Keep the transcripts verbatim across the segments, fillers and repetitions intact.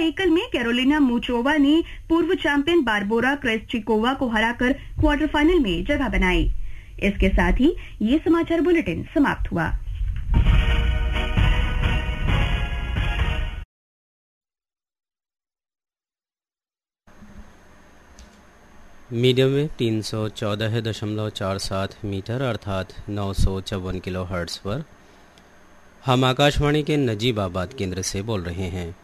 एकल में Karolina Muchova ने पूर्व चैंपियन बारबोरा क्रेस्चिकोवा को हराकर क्वार्टर फाइनल में जगह बनाई। इसके साथ ही ये समाचार बुलेटिन समाप्त हुआ। मीडियम में तीन सौ चौदह दशमलव चार सात मीटर अर्थात नौ सौ चौवन किलो हर्ट्ज पर हम आकाशवाणी के नजीबाबाद केंद्र से बोल रहे हैं।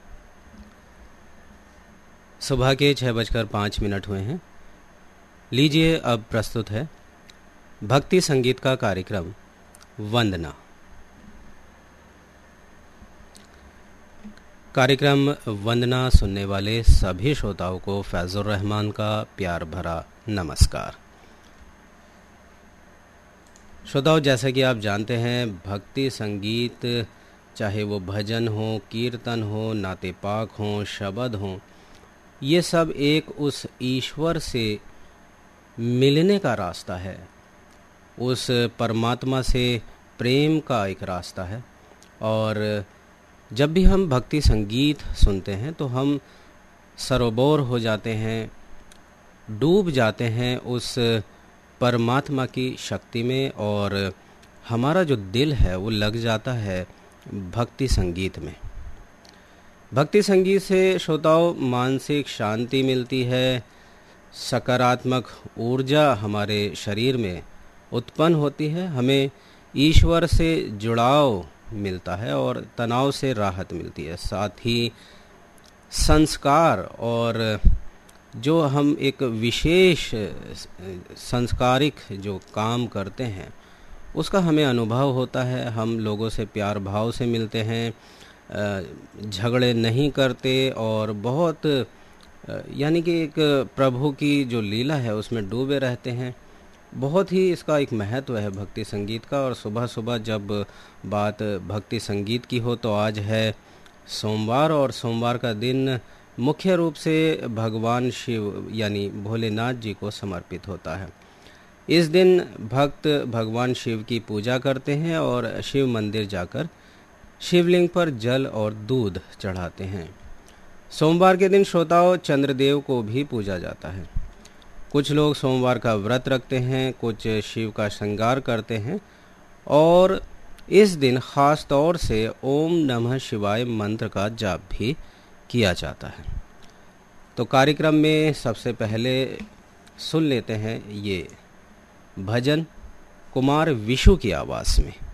सुबह के छः बजकर पाँच मिनट हुए हैं। लीजिए अब प्रस्तुत है भक्ति संगीत का कार्यक्रम वंदना। कार्यक्रम वंदना सुनने वाले सभी श्रोताओं को फैजुर रहमान का प्यार भरा नमस्कार। श्रोताओं, जैसा कि आप जानते हैं, भक्ति संगीत चाहे वो भजन हो, कीर्तन हो, नाते पाक हो, शब्द हो, ये सब एक उस ईश्वर से मिलने का रास्ता है, उस परमात्मा से प्रेम का एक रास्ता है। और जब भी हम भक्ति संगीत सुनते हैं तो हम सरोबोर हो जाते हैं, डूब जाते हैं उस परमात्मा की शक्ति में, और हमारा जो दिल है वो लग जाता है भक्ति संगीत में। भक्ति संगीत से श्रोताओं मानसिक शांति मिलती है, सकारात्मक ऊर्जा हमारे शरीर में उत्पन्न होती है, हमें ईश्वर से जुड़ाव मिलता है और तनाव से राहत मिलती है। साथ ही संस्कार और जो हम एक विशेष संस्कारिक जो काम करते हैं उसका हमें अनुभव होता है। हम लोगों से प्यार भाव से मिलते हैं, झगड़े नहीं करते और बहुत यानी कि एक प्रभु की जो लीला है उसमें डूबे रहते हैं। बहुत ही इसका एक महत्व है भक्ति संगीत का। और सुबह सुबह जब बात भक्ति संगीत की हो तो आज है सोमवार, और सोमवार का दिन मुख्य रूप से भगवान शिव यानी भोलेनाथ जी को समर्पित होता है। इस दिन भक्त भगवान शिव की पूजा करते हैं और शिव मंदिर जाकर शिवलिंग पर जल और दूध चढ़ाते हैं। सोमवार के दिन श्रोताओं चंद्रदेव को भी पूजा जाता है। कुछ लोग सोमवार का व्रत रखते हैं, कुछ शिव का श्रृंगार करते हैं और इस दिन खास तौर से ओम नमः शिवाय मंत्र का जाप भी किया जाता है। तो कार्यक्रम में सबसे पहले सुन लेते हैं ये भजन कुमार विशु की आवाज़ में।